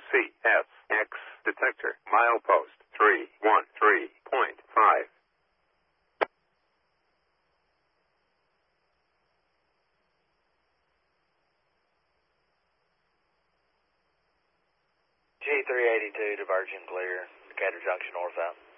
CSX detector, milepost 313.5. G382 diverging clear, Decatur Junction northbound.